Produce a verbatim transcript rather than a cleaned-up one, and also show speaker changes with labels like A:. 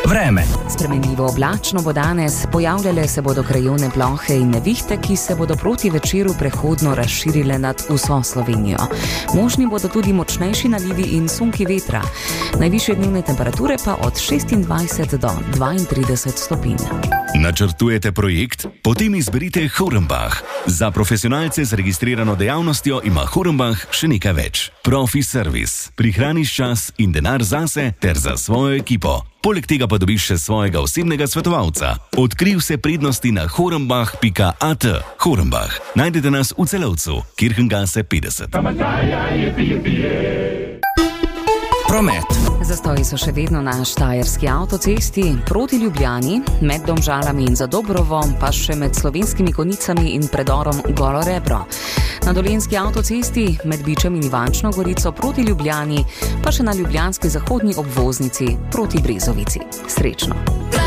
A: Vreme.
B: Spremenljivo oblačno bo danes, pojavljale se bodo krajevne plohe in nevihte, ki se bodo proti večeru prehodno razširile nad vso Slovenijo. Možni bodo tudi močnejši nalivi in sunki vetra. Najvišje dnevne temperature pa od šestindvajset do dvaintrideset stopinj.
C: Načrtujete projekt? Potem izberite Hornbach. Za profesionalce z registrirano dejavnostjo ima Hornbach še nekaj več. Profi servis. Prihraniš čas in denar zase ter za svojo ekipo. Poleg tega pa dobiš še svojega osebnega svetovalca. Odkrij vse prednosti na hornbach pika at. Hornbach. Najdete nas v Celovcu, Kirchengase petdeset.
A: Promet.
B: Zastoji so še vedno na štajerski avtocesti proti Ljubljani, med Domžalami in Zadobrovom, pa še med Slovenskimi Konjicami in predorom Golo Rebro. Na dolenjski avtocesti med Bičem in Ivančno Gorico proti Ljubljani, pa še na ljubljanski zahodni obvoznici proti Brezovici. Srečno!